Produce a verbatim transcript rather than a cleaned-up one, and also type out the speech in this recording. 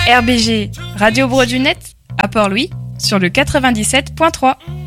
R B G, Radio Brodunet, à Port-Louis, sur le quatre-vingt-dix-sept point trois.